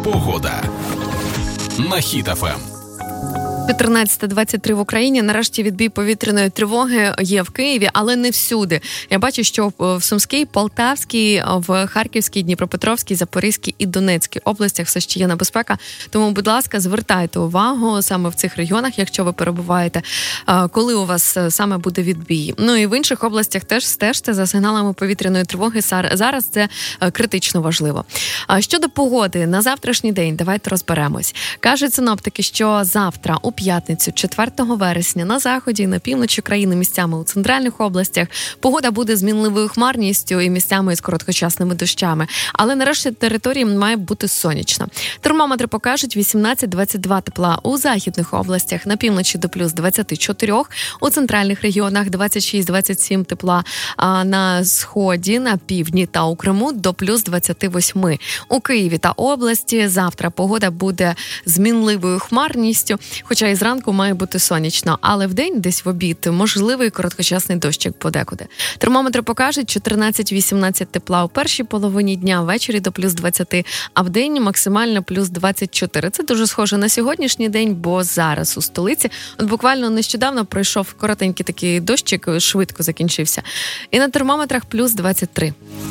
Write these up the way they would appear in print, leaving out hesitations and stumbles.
Погода на Хіт ФМ. 14:23 в Україні. Нарешті відбій повітряної тривоги є в Києві, але не всюди. Я бачу, що в Сумській, Полтавській, в Харківській, Дніпропетровській, Запорізькій і Донецькій областях все ще є небезпека. Тому, будь ласка, звертайте увагу саме в цих регіонах, якщо ви перебуваєте, коли у вас саме буде відбій. Ну і в інших областях теж стежте за сигналами повітряної тривоги. Зараз це критично важливо. Щодо погоди на завтрашній день, давайте розберемось. Кажуть синоптики, що завтра у п'ятницю, 4 вересня, на заході, на півночі країни, місцями у центральних областях погода буде з мінливою хмарністю і місцями з короткочасними дощами. Але на решті території має бути сонячно. Термометри покажуть 18-22 тепла у західних областях, на півночі до плюс 24, у центральних регіонах 26-27 тепла, а на сході, на півдні та у Криму до плюс 28. У Києві та області завтра погода буде з мінливою хмарністю, хоча і зранку має бути сонячно, але вдень, десь в обід, можливий короткочасний дощик подекуди. Термометри покажуть 14-18 тепла у першій половині дня, ввечері до плюс 20, а вдень максимально плюс 24. Це дуже схоже на сьогоднішній день, бо зараз у столиці, от буквально нещодавно пройшов коротенький такий дощик, швидко закінчився. І на термометрах плюс 23.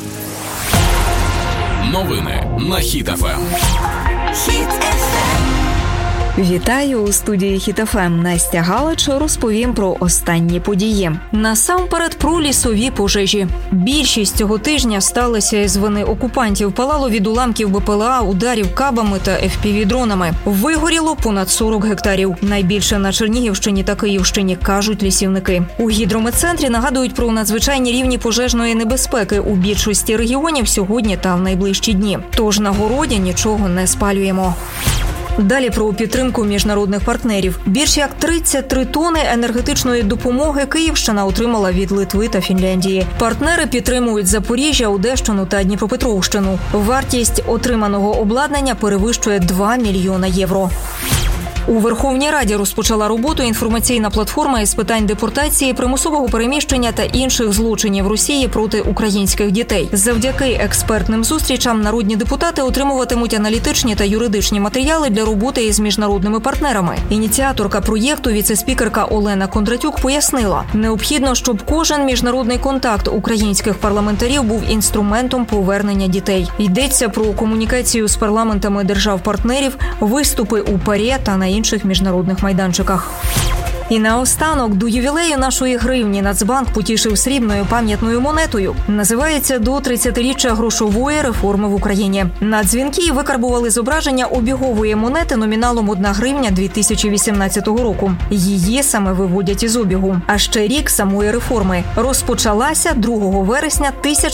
Новини на Хіт ФМ. Хіт ФМ. Вітаю у студії Хіт ФМ. Настя Галич розповім про останні події. Насамперед про лісові пожежі. Більшість цього тижня сталися із вини окупантів. Палало від уламків БПЛА, ударів кабами та FPV-дронами. Вигоріло понад 40 гектарів. Найбільше на Чернігівщині та Київщині, кажуть лісівники. У гідрометцентрі нагадують про надзвичайні рівні пожежної небезпеки у більшості регіонів сьогодні та в найближчі дні. Тож на городі нічого не спалюємо. Далі про підтримку міжнародних партнерів. Більш як 33 тони енергетичної допомоги Київщина отримала від Литви та Фінляндії. Партнери підтримують Запоріжжя, Одещину та Дніпропетровщину. Вартість отриманого обладнання перевищує 2 мільйона євро. У Верховній Раді розпочала роботу інформаційна платформа із питань депортації, примусового переміщення та інших злочинів Росії проти українських дітей. Завдяки експертним зустрічам народні депутати отримуватимуть аналітичні та юридичні матеріали для роботи із міжнародними партнерами. Ініціаторка проєкту, віце-спікерка Олена Кондратюк, пояснила, необхідно, щоб кожен міжнародний контакт українських парламентарів був інструментом повернення дітей. Йдеться про комунікацію з парламентами держав-партнерів, виступи у ПАРЄ та на інших міжнародних майданчиках. І наостанок, до ювілею нашої гривні Нацбанк потішив срібною пам'ятною монетою. Називається «До 30-річчя грошової реформи в Україні». На дзвінки викарбували зображення обігової монети номіналом 1 гривня 2018 року. Її саме виводять із обігу. А ще рік самої реформи розпочалася 2 вересня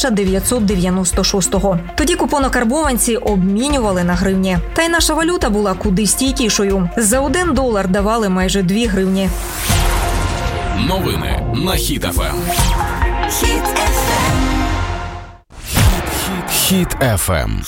1996-го. Тоді купонокарбованці обмінювали на гривні. Та й наша валюта була куди стійкішою. За $1 давали майже 2 гривні. Новини на Хіт ФМ. Хіт ФМ. Хіт ФМ.